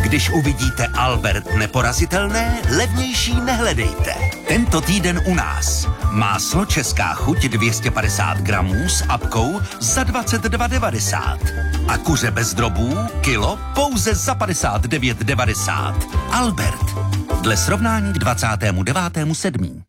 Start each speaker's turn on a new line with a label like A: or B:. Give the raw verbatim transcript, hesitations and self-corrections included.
A: Když uvidíte Albert neporazitelné, levnější nehledejte. Tento týden u nás. Máslo Česká chuť dvě stě padesát gramů s apkou za dvacet dva devadesát. A kuře bez drobů kilo pouze za padesát devět devadesát. Albert. Dle srovnání k dvacátému devátému sedmého